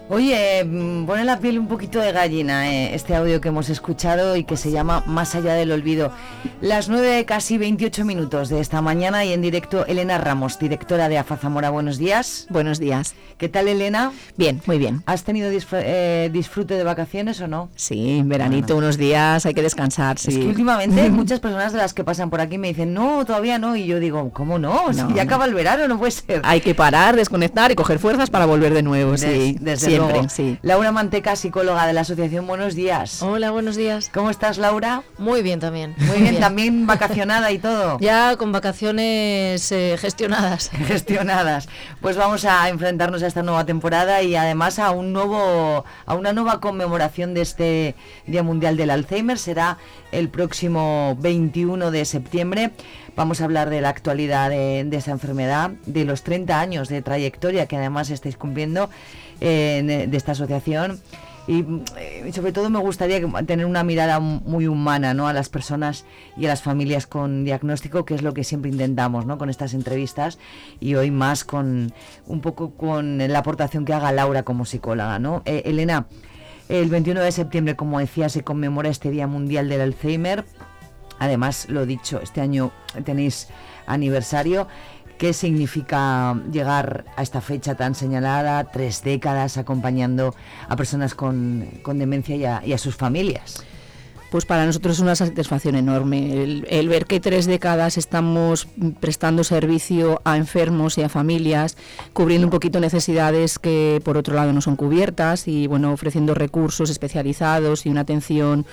Oye, pone la piel un poquito de gallina este audio que hemos escuchado y que se llama Más allá del olvido. Las 9, casi 28 minutos de esta mañana y en directo Elena Ramos, directora de AFA Zamora. Buenos días. Buenos días. ¿Qué tal, Elena? Bien, muy bien. ¿Has tenido disfrute de vacaciones o no? Sí, veranito, unos días, hay que descansar, sí. Es que últimamente hay muchas personas de las que pasan por aquí me dicen, no, todavía no, y yo digo, ¿cómo no? Si ya acaba el verano, no puede ser. Hay que parar, desconectar y coger fuerzas para volver de nuevo, sí, desde siempre, luego. Sí. Laura Manteca, psicóloga de la asociación, buenos días. Hola, buenos días. ¿Cómo estás, Laura? Muy bien también. Muy bien, también vacacionada y todo. Ya con vacaciones gestionadas. Gestionadas. Pues vamos a enfrentarnos a esta nueva temporada y además a una nueva conmemoración de este Día Mundial del Alzheimer. Será el próximo 21 de septiembre. Vamos a hablar de la actualidad de esa enfermedad, de los 30 años de trayectoria que además estáis cumpliendo de esta asociación. Y sobre todo me gustaría tener una mirada muy humana, ¿no?, a las personas y a las familias con diagnóstico, que es lo que siempre intentamos, ¿no?, con estas entrevistas, y hoy más con un poco con la aportación que haga Laura como psicóloga, ¿no? Elena, el 21 de septiembre, como decía, se conmemora este Día Mundial del Alzheimer. Además, lo dicho, este año tenéis aniversario. ¿Qué significa llegar a esta fecha tan señalada, 3 décadas acompañando a personas con demencia y a sus familias? Pues para nosotros es una satisfacción enorme el ver que 3 décadas estamos prestando servicio a enfermos y a familias, cubriendo un poquito necesidades que por otro lado no son cubiertas y bueno, ofreciendo recursos especializados y una atención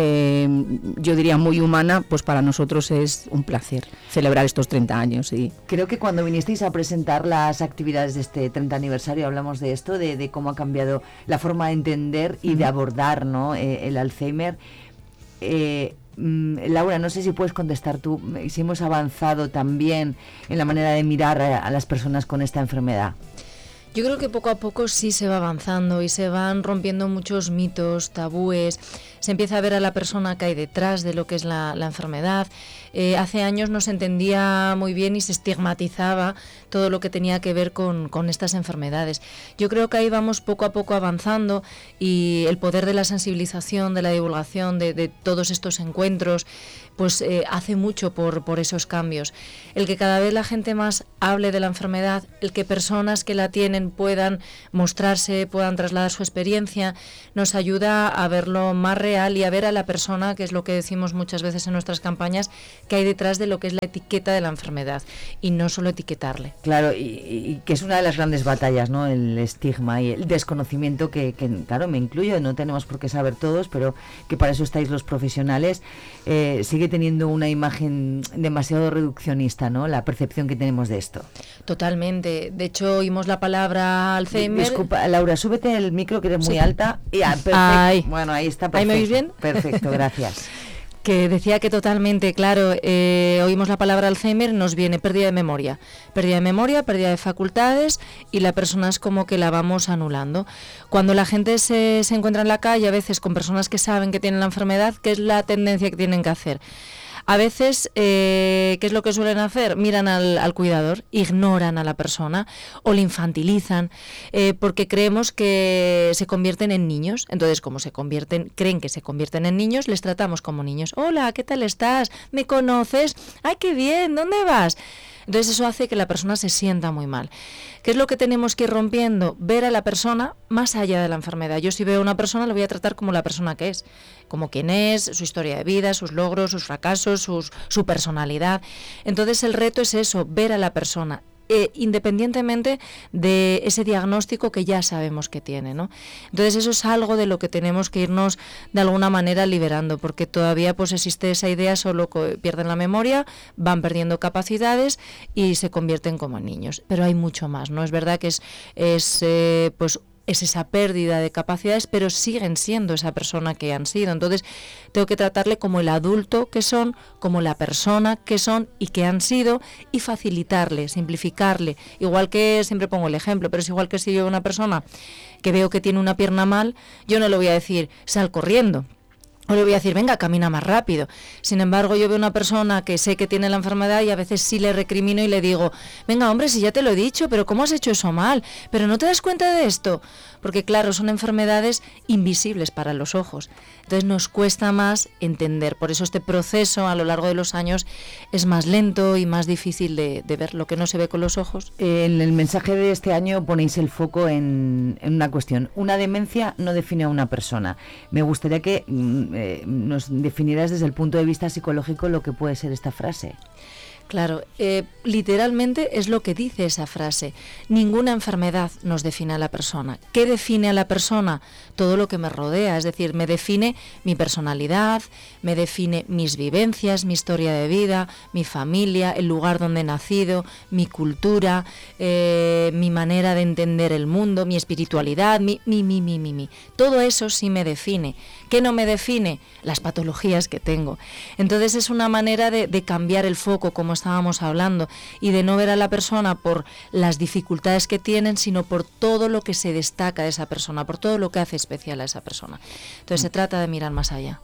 yo diría muy humana. Pues para nosotros es un placer celebrar estos 30 años. Sí. Creo que cuando vinisteis a presentar las actividades de este 30 aniversario hablamos de esto, de cómo ha cambiado la forma de entender y de abordar, ¿no?, el Alzheimer. Laura, no sé si puedes contestar tú, si hemos avanzado también en la manera de mirar a las personas con esta enfermedad. Yo creo que poco a poco sí se va avanzando y se van rompiendo muchos mitos, tabúes. Se empieza a ver a la persona que hay detrás de lo que es la enfermedad. Hace años no se entendía muy bien y se estigmatizaba todo lo que tenía que ver con estas enfermedades. Yo creo que ahí vamos poco a poco avanzando y el poder de la sensibilización, de la divulgación, de todos estos encuentros, pues hace mucho por esos cambios. El que cada vez la gente más hable de la enfermedad, el que personas que la tienen puedan mostrarse, puedan trasladar su experiencia, nos ayuda a verlo más real y a ver a la persona, que es lo que decimos muchas veces en nuestras campañas, que hay detrás de lo que es la etiqueta de la enfermedad y no solo etiquetarle. Claro, y que es una de las grandes batallas, ¿no?, el estigma y el desconocimiento que claro, me incluyo, no tenemos por qué saber todos, pero que para eso estáis los profesionales. Sigue teniendo una imagen demasiado reduccionista, ¿no?, la percepción que tenemos de esto. Totalmente. De hecho, oímos la palabra Alzheimer. Disculpa, Laura, súbete el micro, que eres muy alta. Perfecto. Ay. Bueno, ahí está, perfecto. ¿Ahí me oís bien? Perfecto, gracias. Que decía que totalmente, claro, oímos la palabra Alzheimer, nos viene pérdida de memoria, pérdida de facultades, y la persona es como que la vamos anulando. Cuando la gente se encuentra en la calle, a veces con personas que saben que tienen la enfermedad, ¿qué es la tendencia que tienen que hacer? A veces, ¿qué es lo que suelen hacer? Miran al cuidador, ignoran a la persona o le infantilizan, porque creemos que se convierten en niños. Entonces, como creen que se convierten en niños, les tratamos como niños. Hola, ¿qué tal estás? ¿Me conoces? ¡Ay, qué bien! ¿Dónde vas? Entonces eso hace que la persona se sienta muy mal. ¿Qué es lo que tenemos que ir rompiendo? Ver a la persona más allá de la enfermedad. Yo si veo a una persona la voy a tratar como la persona que es, como quien es, su historia de vida, sus logros, sus fracasos, su personalidad. Entonces el reto es eso, ver a la persona, independientemente de ese diagnóstico que ya sabemos que tiene, ¿no? Entonces eso es algo de lo que tenemos que irnos de alguna manera liberando, porque todavía pues existe esa idea, solo pierden la memoria, van perdiendo capacidades y se convierten como niños. Pero hay mucho más, ¿no? Es verdad que es esa pérdida de capacidades, pero siguen siendo esa persona que han sido. Entonces tengo que tratarle como el adulto que son, como la persona que son y que han sido, y facilitarle, simplificarle. Igual que, siempre pongo el ejemplo, pero es igual que si yo veo una persona que veo que tiene una pierna mal, yo no le voy a decir, sal corriendo. O le voy a decir, venga, camina más rápido. Sin embargo, yo veo una persona que sé que tiene la enfermedad y a veces sí le recrimino y le digo, venga, hombre, si ya te lo he dicho, pero ¿cómo has hecho eso mal? ¿Pero no te das cuenta de esto? Porque claro, son enfermedades invisibles para los ojos. Entonces nos cuesta más entender. Por eso este proceso a lo largo de los años es más lento y más difícil de ver lo que no se ve con los ojos. En el mensaje de este año ponéis el foco en una cuestión. Una demencia no define a una persona. Me gustaría que nos definieras desde el punto de vista psicológico lo que puede ser esta frase. Claro, literalmente es lo que dice esa frase. Ninguna enfermedad nos define a la persona. ¿Qué define a la persona? Todo lo que me rodea, es decir, me define mi personalidad, me define mis vivencias, mi historia de vida, mi familia, el lugar donde he nacido, mi cultura, mi manera de entender el mundo, mi espiritualidad, mi. Todo eso sí me define. ¿Qué no me define? Las patologías que tengo. Entonces es una manera de cambiar el foco, como estábamos hablando, y de no ver a la persona por las dificultades que tienen, sino por todo lo que se destaca de esa persona, por todo lo que hace especial a esa persona. Entonces se trata de mirar más allá.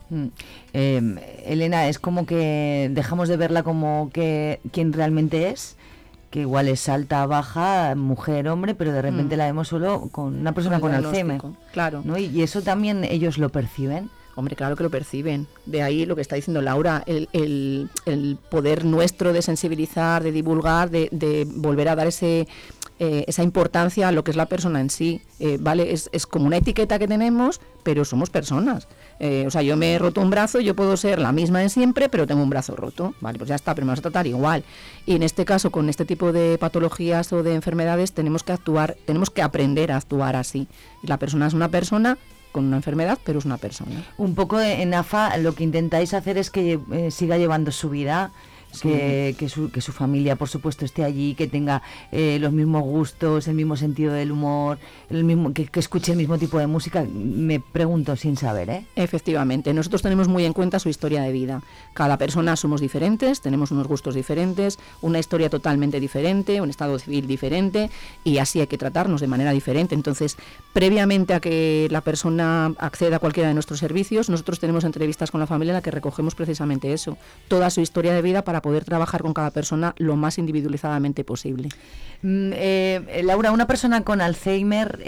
Elena, es como que dejamos de verla como que quien realmente es, que igual es alta, baja, mujer, hombre, pero de repente la vemos solo con una persona con Alzheimer. Claro. ¿No? Y eso también ellos lo perciben. Hombre, claro que lo perciben. De ahí lo que está diciendo Laura, el poder nuestro de sensibilizar, de divulgar, de volver a dar esa importancia a lo que es la persona en sí. ¿Vale? Es como una etiqueta que tenemos, pero somos personas. O sea, yo me he roto un brazo, yo puedo ser la misma de siempre, pero tengo un brazo roto. Vale, pues ya está, pero me vas a tratar igual. Y en este caso, con este tipo de patologías o de enfermedades, tenemos que aprender a actuar así. La persona es una persona con una enfermedad, pero es una persona. Un poco en AFA lo que intentáis hacer es que siga llevando su vida, sí. que su familia, por supuesto, esté allí, que tenga los mismos gustos, el mismo sentido del humor, que escuche el mismo tipo de música. Me pregunto sin saber, ¿eh? Efectivamente, nosotros tenemos muy en cuenta su historia de vida. Cada persona somos diferentes, tenemos unos gustos diferentes, una historia totalmente diferente, un estado civil diferente, y así hay que tratarnos de manera diferente. Entonces, previamente a que la persona acceda a cualquiera de nuestros servicios, nosotros tenemos entrevistas con la familia en la que recogemos precisamente eso, toda su historia de vida, para poder trabajar con cada persona lo más individualizadamente posible. Laura, una persona con Alzheimer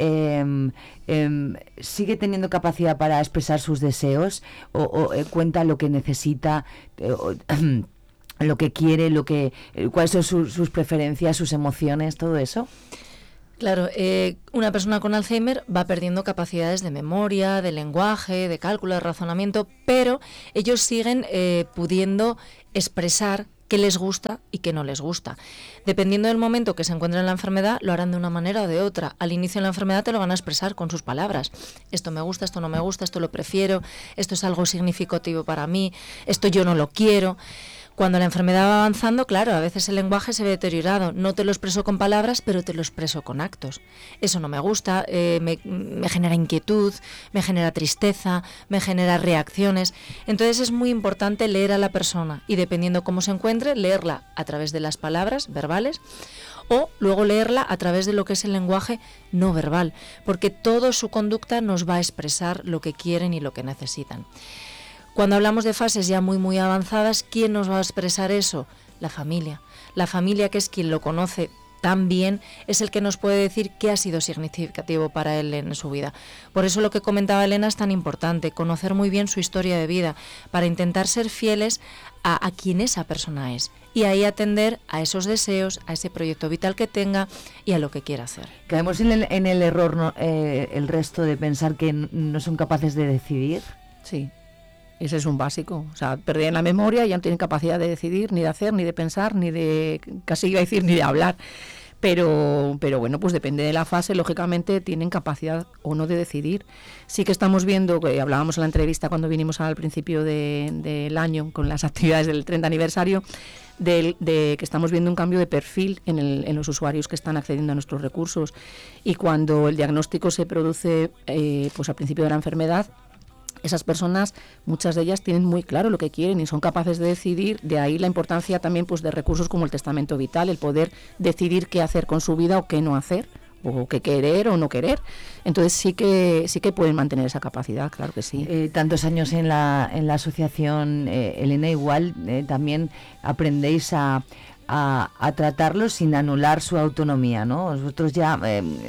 sigue teniendo capacidad para expresar sus deseos o cuenta lo que necesita, lo que quiere, cuáles son sus preferencias, sus emociones, todo eso. Claro, una persona con Alzheimer va perdiendo capacidades de memoria, de lenguaje, de cálculo, de razonamiento, pero ellos siguen pudiendo expresar qué les gusta y qué no les gusta. Dependiendo del momento que se encuentren en la enfermedad, lo harán de una manera o de otra. Al inicio de la enfermedad te lo van a expresar con sus palabras. Esto me gusta, esto no me gusta, esto lo prefiero, esto es algo significativo para mí, esto yo no lo quiero. Cuando la enfermedad va avanzando, claro, a veces el lenguaje se ve deteriorado. No te lo expreso con palabras, pero te lo expreso con actos. Eso no me gusta, me genera inquietud, me genera tristeza, me genera reacciones. Entonces es muy importante leer a la persona y, dependiendo cómo se encuentre, leerla a través de las palabras verbales o luego leerla a través de lo que es el lenguaje no verbal, porque toda su conducta nos va a expresar lo que quieren y lo que necesitan. Cuando hablamos de fases ya muy avanzadas, ¿quién nos va a expresar eso? La familia. La familia, que es quien lo conoce tan bien, es el que nos puede decir qué ha sido significativo para él en su vida. Por eso lo que comentaba Elena es tan importante, conocer muy bien su historia de vida, para intentar ser fieles a quién esa persona es, y ahí atender a esos deseos, a ese proyecto vital que tenga y a lo que quiera hacer. ¿Caemos en el error, ¿no? El resto de pensar que no son capaces de decidir? Sí. Ese es un básico, o sea, perder la memoria, ya no tienen capacidad de decidir, ni de hacer, ni de pensar, ni de, casi iba a decir, ni de hablar. Pero bueno, pues depende de la fase, lógicamente tienen capacidad o no de decidir. Sí que estamos viendo, que hablábamos en la entrevista cuando vinimos al principio del año con las actividades del 30 aniversario, de que estamos viendo un cambio de perfil en los usuarios que están accediendo a nuestros recursos. Y cuando el diagnóstico se produce pues al principio de la enfermedad, esas personas, muchas de ellas tienen muy claro lo que quieren y son capaces de decidir. De ahí la importancia también pues de recursos como el testamento vital, el poder decidir qué hacer con su vida o qué no hacer, o que querer o no querer. Entonces sí que pueden mantener esa capacidad, claro que sí. Tantos años en la asociación, Elena, igual también aprendéis a tratarlos sin anular su autonomía, ¿no? Vosotros ya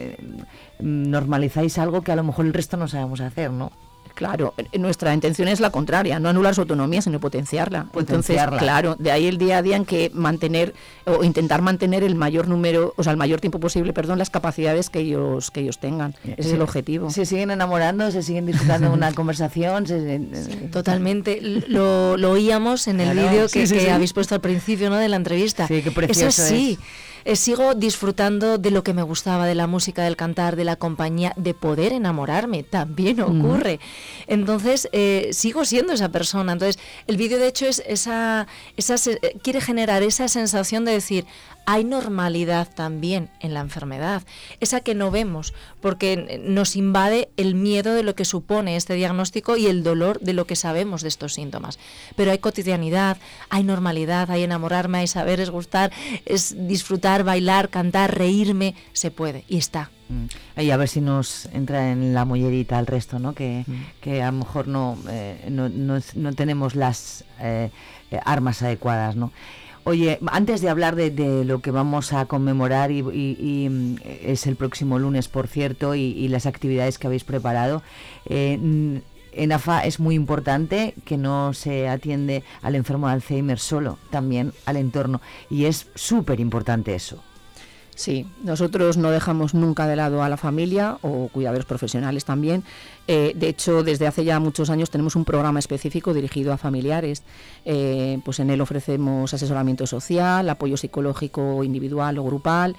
normalizáis algo que a lo mejor el resto no sabemos hacer, ¿no? Claro, nuestra intención es la contraria, no anular su autonomía, sino potenciarla. Entonces, claro, de ahí el día a día en que mantener o intentar mantener el mayor número, o sea, el mayor tiempo posible, las capacidades que ellos tengan. Ese es el objetivo. Se siguen enamorando, se siguen disfrutando de una conversación. Sí, totalmente. Lo oíamos en el vídeo que habéis puesto al principio, ¿no?, de la entrevista. Sí, qué precioso es. Sigo disfrutando de lo que me gustaba, de la música, del cantar, de la compañía, de poder enamorarme, también ocurre. Entonces, sigo siendo esa persona. Entonces, el vídeo, de hecho, es quiere generar esa sensación de decir, hay normalidad también en la enfermedad, esa que no vemos, porque nos invade el miedo de lo que supone este diagnóstico y el dolor de lo que sabemos de estos síntomas. Pero hay cotidianidad, hay normalidad, hay enamorarme, hay saber, es gustar, es disfrutar, bailar, cantar, reírme, se puede y está. Y a ver si nos entra en la mollerita el resto, ¿no? Que a lo mejor no tenemos las armas adecuadas, ¿no? Oye, antes de hablar de lo que vamos a conmemorar y es el próximo lunes, por cierto, y las actividades que habéis preparado, en AFA es muy importante que no se atiende al enfermo de Alzheimer solo, también al entorno, y es súper importante eso. Sí, nosotros no dejamos nunca de lado a la familia o cuidadores profesionales también. De hecho, desde hace ya muchos años tenemos un programa específico dirigido a familiares. Pues en él ofrecemos asesoramiento social, apoyo psicológico individual o grupal,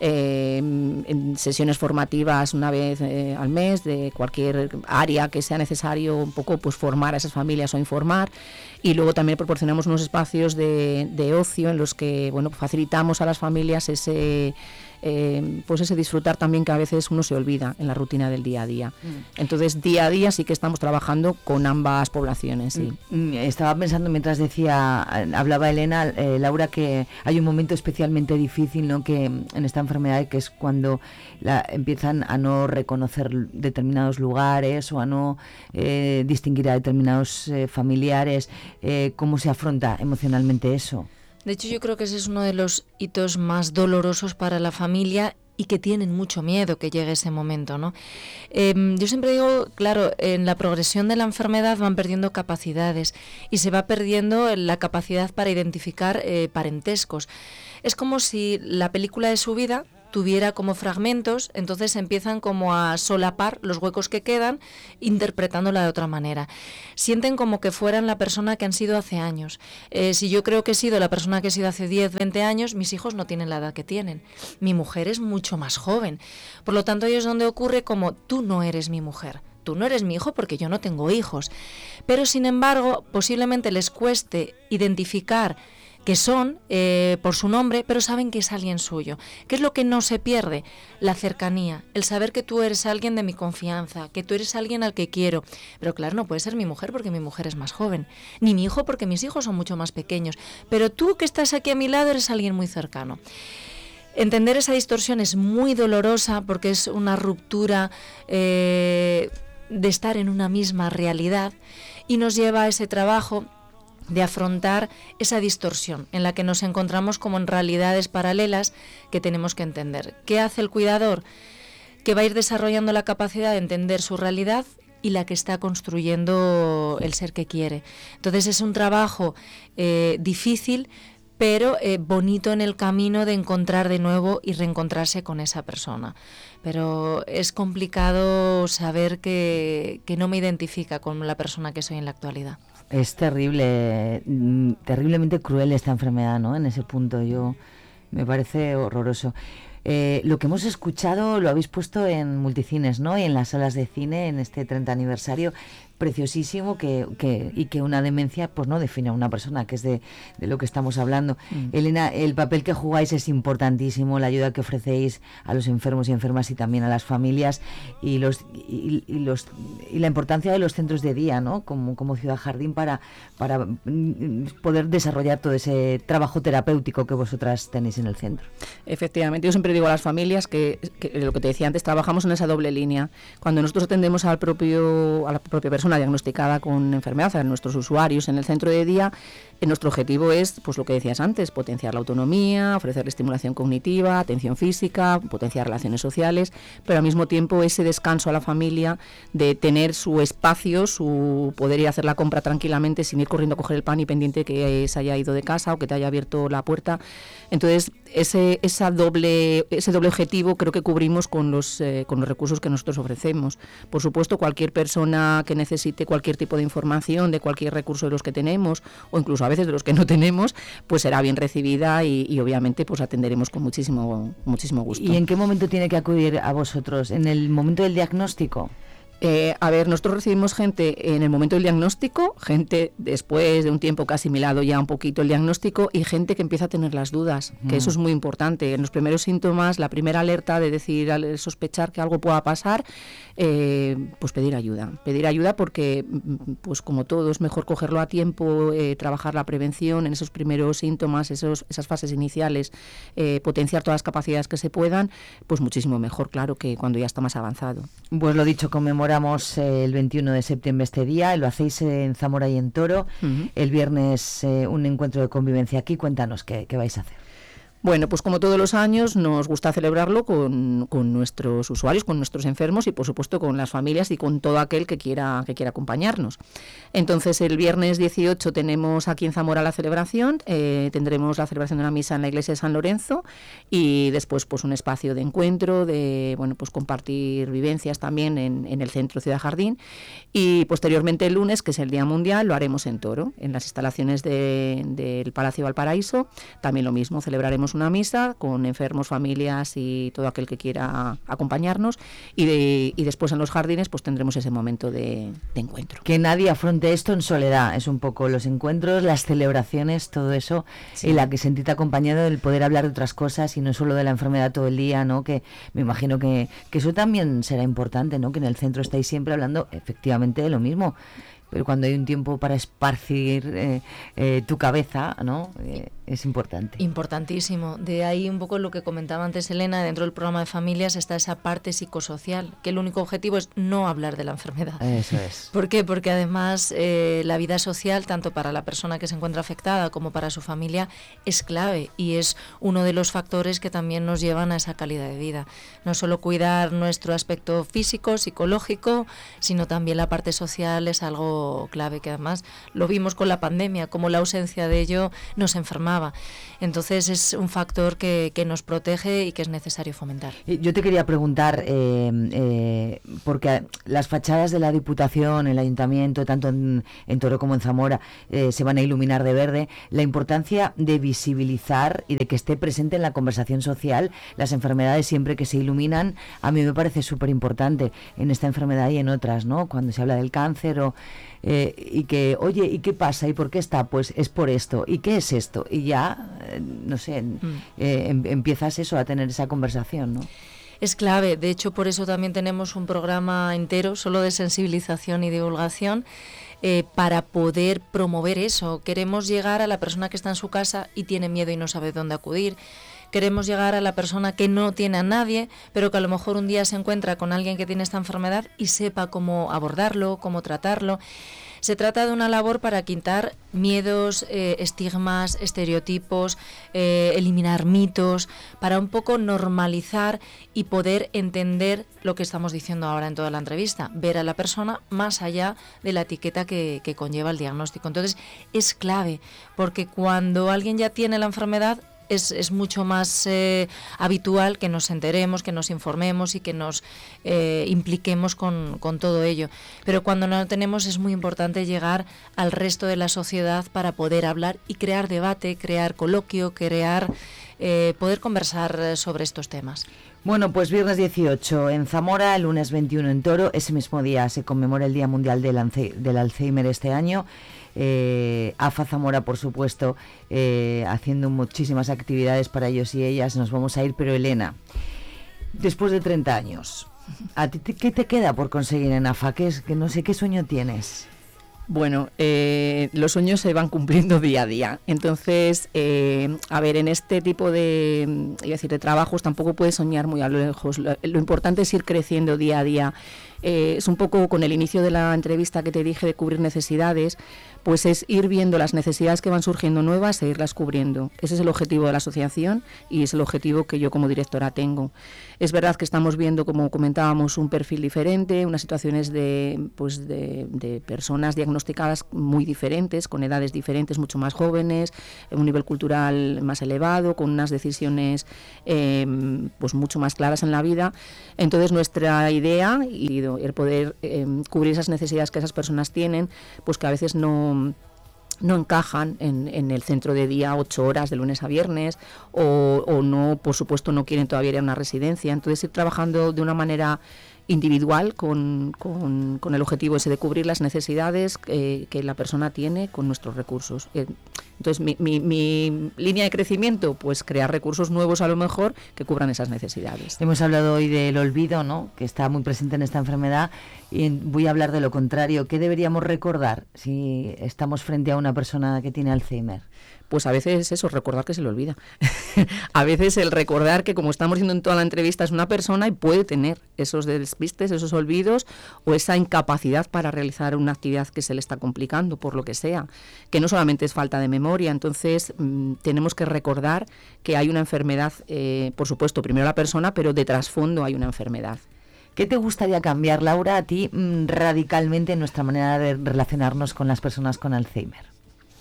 en sesiones formativas una vez al mes de cualquier área que sea necesario un poco pues formar a esas familias o informar. Y luego también proporcionamos unos espacios de ocio en los que facilitamos a las familias ese disfrutar también que a veces uno se olvida en la rutina del día a día. Entonces, día a día sí que estamos trabajando con ambas poblaciones. Sí. Estaba pensando mientras hablaba Elena, Laura, que hay un momento especialmente difícil, ¿no?, que en esta enfermedad, que es cuando empiezan a no reconocer determinados lugares o a no distinguir a determinados familiares. ¿Cómo se afronta emocionalmente eso? De hecho, yo creo que ese es uno de los hitos más dolorosos para la familia y que tienen mucho miedo que llegue ese momento, ¿no? Yo siempre digo, claro, en la progresión de la enfermedad van perdiendo capacidades y se va perdiendo la capacidad para identificar parentescos. Es como si la película de su vida tuviera como fragmentos, entonces empiezan como a solapar los huecos que quedan, interpretándola de otra manera. Sienten como que fueran la persona que han sido hace años. Si yo creo que he sido la persona que he sido hace 10, 20 años, mis hijos no tienen la edad que tienen. Mi mujer es mucho más joven. Por lo tanto, ahí es donde ocurre como tú no eres mi mujer. Tú no eres mi hijo porque yo no tengo hijos. Pero, sin embargo, posiblemente les cueste identificar que son por su nombre, pero saben que es alguien suyo. ¿Qué es lo que no se pierde? La cercanía, el saber que tú eres alguien de mi confianza, que tú eres alguien al que quiero. Pero claro, no puede ser mi mujer porque mi mujer es más joven, ni mi hijo porque mis hijos son mucho más pequeños. Pero tú que estás aquí a mi lado eres alguien muy cercano. Entender esa distorsión es muy dolorosa porque es una ruptura de estar en una misma realidad y nos lleva a ese trabajo de afrontar esa distorsión en la que nos encontramos como en realidades paralelas que tenemos que entender. ¿Qué hace el cuidador? Que va a ir desarrollando la capacidad de entender su realidad y la que está construyendo el ser que quiere. Entonces es un trabajo difícil, pero bonito en el camino de encontrar de nuevo y reencontrarse con esa persona. Pero es complicado saber que no me identifica con la persona que soy en la actualidad. Es terrible, terriblemente cruel esta enfermedad, ¿no? En ese punto me parece horroroso. Lo que hemos escuchado lo habéis puesto en multicines, ¿no? Y en las salas de cine en este 30 aniversario. preciosísimo y que una demencia pues no define a una persona, que es de lo que estamos hablando. Elena, el papel que jugáis es importantísimo, la ayuda que ofrecéis a los enfermos y enfermas y también a las familias y la importancia de los centros de día, ¿no? Como Ciudad Jardín para poder desarrollar todo ese trabajo terapéutico que vosotras tenéis en el centro. Efectivamente, yo siempre digo a las familias que lo que te decía antes, trabajamos en esa doble línea. Cuando nosotros atendemos a la propia persona diagnosticada con enfermedad, a nuestros usuarios en el centro de día, nuestro objetivo es, pues lo que decías antes, potenciar la autonomía, ofrecerle estimulación cognitiva, atención física, potenciar relaciones sociales, pero al mismo tiempo ese descanso a la familia de tener su espacio, su poder ir a hacer la compra tranquilamente sin ir corriendo a coger el pan y pendiente que se haya ido de casa o que te haya abierto la puerta. Entonces, ese doble objetivo creo que cubrimos con los recursos que nosotros ofrecemos. Por supuesto, cualquier persona que necesite cualquier tipo de información de cualquier recurso de los que tenemos, o incluso a veces de los que no tenemos, pues será bien recibida y obviamente pues atenderemos con muchísimo gusto. ¿Y en qué momento tiene que acudir a vosotros? ¿En el momento del diagnóstico? Nosotros recibimos gente en el momento del diagnóstico, gente después de un tiempo que ha asimilado ya un poquito el diagnóstico y gente que empieza a tener las dudas, que eso es muy importante. En los primeros síntomas, la primera alerta de decir, al sospechar que algo pueda pasar, pues pedir ayuda porque, pues como todo, es mejor cogerlo a tiempo, trabajar la prevención en esos primeros síntomas, esas fases iniciales, potenciar todas las capacidades que se puedan, pues muchísimo mejor, claro, que cuando ya está más avanzado. Pues lo dicho, conmemoramos el 21 de septiembre este día, lo hacéis en Zamora y en Toro, el viernes un encuentro de convivencia aquí. Cuéntanos qué vais a hacer. Bueno, pues como todos los años nos gusta celebrarlo con nuestros usuarios, con nuestros enfermos y por supuesto con las familias y con todo aquel que quiera acompañarnos. Entonces el viernes 18 tenemos aquí en Zamora la celebración, tendremos la celebración de una misa en la iglesia de San Lorenzo y después pues un espacio de encuentro, de pues compartir vivencias también en el centro Ciudad Jardín y posteriormente el lunes, que es el Día Mundial, lo haremos en Toro, en las instalaciones del Palacio Valparaíso, también lo mismo, celebraremos una misa con enfermos, familias y todo aquel que quiera acompañarnos y después en los jardines pues tendremos ese momento de encuentro. Que nadie afronte esto en soledad, es un poco los encuentros, las celebraciones, todo eso, sí. Y la que sentirte acompañado del poder hablar de otras cosas y no solo de la enfermedad todo el día, ¿no? Que me imagino que eso también será importante, ¿no? Que en el centro estáis siempre hablando efectivamente de lo mismo. Pero cuando hay un tiempo para esparcir tu cabeza, ¿no? Es importante. Importantísimo. De ahí un poco lo que comentaba antes Elena, dentro del programa de familias está esa parte psicosocial, que el único objetivo es no hablar de la enfermedad. Eso es. ¿Por qué? Porque además la vida social, tanto para la persona que se encuentra afectada como para su familia, es clave y es uno de los factores que también nos llevan a esa calidad de vida. No solo cuidar nuestro aspecto físico, psicológico, sino también la parte social es algo clave, que además lo vimos con la pandemia, como la ausencia de ello nos enfermaba. Entonces es un factor que nos protege y que es necesario fomentar. Yo te quería preguntar, porque las fachadas de la Diputación, el Ayuntamiento, tanto en Toro como en Zamora, se van a iluminar de verde, la importancia de visibilizar y de que esté presente en la conversación social las enfermedades siempre que se iluminan, a mí me parece súper importante en esta enfermedad y en otras, ¿no? Cuando se habla del cáncer y que, oye, ¿y qué pasa? ¿Y por qué está? Pues es por esto. ¿Y qué es esto? Y ya, no sé, empiezas eso, a tener esa conversación, ¿no? Es clave, de hecho por eso también tenemos un programa entero solo de sensibilización y divulgación para poder promover eso. Queremos llegar a la persona que está en su casa y tiene miedo y no sabe dónde acudir. Queremos llegar a la persona que no tiene a nadie, pero que a lo mejor un día se encuentra con alguien que tiene esta enfermedad y sepa cómo abordarlo, cómo tratarlo. Se trata de una labor para quitar miedos, estigmas, estereotipos, eliminar mitos, para un poco normalizar y poder entender lo que estamos diciendo ahora en toda la entrevista, ver a la persona más allá de la etiqueta que conlleva el diagnóstico. Entonces es clave, porque cuando alguien ya tiene la enfermedad, es mucho más habitual que nos enteremos, que nos informemos y que nos impliquemos con todo ello. Pero cuando no lo tenemos es muy importante llegar al resto de la sociedad para poder hablar y crear debate, crear coloquio, crear poder conversar sobre estos temas. Bueno, pues viernes 18 en Zamora, el lunes 21 en Toro. Ese mismo día se conmemora el Día Mundial del Alzheimer este año. AFA Zamora, por supuesto, haciendo muchísimas actividades para ellos y ellas. Nos vamos a ir, pero Elena, después de 30 años, ¿a ti qué te queda por conseguir en AFA? Que no sé qué sueño tienes. Bueno, los sueños se van cumpliendo día a día. Entonces, a ver, en este tipo de trabajos tampoco puedes soñar muy a lo lejos. Lo importante es ir creciendo día a día. Es un poco con el inicio de la entrevista que te dije de cubrir necesidades, pues es ir viendo las necesidades que van surgiendo nuevas e irlas cubriendo. Ese es el objetivo de la asociación y es el objetivo que yo como directora tengo. Es verdad que estamos viendo, como comentábamos, un perfil diferente, unas situaciones de personas diagnosticadas muy diferentes, con edades diferentes, mucho más jóvenes, un nivel cultural más elevado, con unas decisiones pues mucho más claras en la vida. Entonces nuestra idea y el poder cubrir esas necesidades que esas personas tienen, pues que a veces no encajan en el centro de día 8 horas de lunes a viernes o no, por supuesto, no quieren todavía ir a una residencia. Entonces ir trabajando de una manera individual con el objetivo ese de cubrir las necesidades que la persona tiene con nuestros recursos. Entonces mi línea de crecimiento, pues crear recursos nuevos a lo mejor que cubran esas necesidades. Hemos hablado hoy del olvido, ¿no?, que está muy presente en esta enfermedad, y voy a hablar de lo contrario. ¿Qué deberíamos recordar si estamos frente a una persona que tiene Alzheimer? Pues a veces eso, recordar que se le olvida. A veces el recordar que, como estamos viendo en toda la entrevista, es una persona y puede tener esos despistes, esos olvidos o esa incapacidad para realizar una actividad que se le está complicando, por lo que sea, que no solamente es falta de memoria. Entonces tenemos que recordar que hay una enfermedad, por supuesto, primero la persona, pero de trasfondo hay una enfermedad. ¿Qué te gustaría cambiar, Laura, a ti radicalmente en nuestra manera de relacionarnos con las personas con Alzheimer?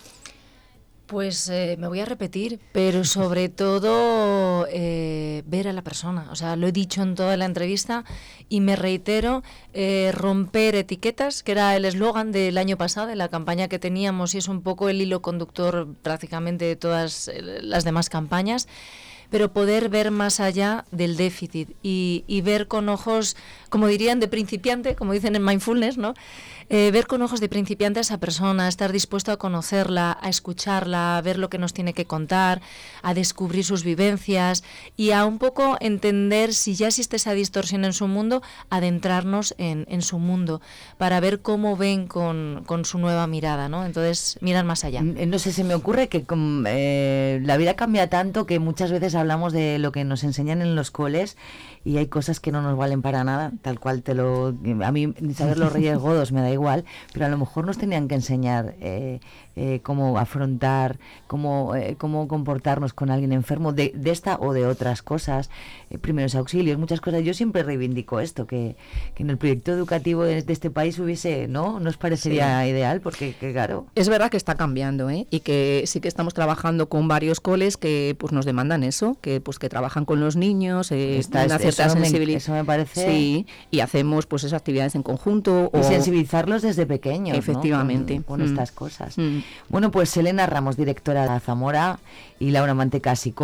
Pues me voy a repetir, pero sobre todo ver a la persona. O sea, lo he dicho en toda la entrevista y me reitero, romper etiquetas, que era el eslogan del año pasado, de la campaña que teníamos, y es un poco el hilo conductor prácticamente de todas las demás campañas, pero poder ver más allá del déficit y ver con ojos, como dirían, de principiante, como dicen en Mindfulness, ¿no? Ver con ojos de principiante a esa persona, estar dispuesto a conocerla, a escucharla, a ver lo que nos tiene que contar, a descubrir sus vivencias y a un poco entender si ya existe esa distorsión en su mundo, adentrarnos en su mundo para ver cómo ven con su nueva mirada, ¿no? Entonces, mirar más allá. No sé, se me ocurre que la vida cambia tanto que muchas veces hablamos de lo que nos enseñan en los coles y hay cosas que no nos valen para nada, tal cual a mí saber los Reyes Godos me da igual, pero a lo mejor nos tenían que enseñar cómo afrontar, cómo comportarnos con alguien enfermo de esta o de otras cosas, primeros auxilios, muchas cosas. Yo siempre reivindico esto, que en el proyecto educativo de este país hubiese, ¿no? ¿Nos parecería ideal? Porque, claro. Es verdad que está cambiando, y que sí que estamos trabajando con varios coles que pues nos demandan eso, que trabajan con los niños, una cierta sensibilidad. Eso me parece. Sí, y hacemos pues esas actividades en conjunto. Y sensibilizarlos desde pequeños, efectivamente, ¿no? Con estas cosas. Bueno, pues Elena Ramos, directora de Zamora, y Laura Mantecasi,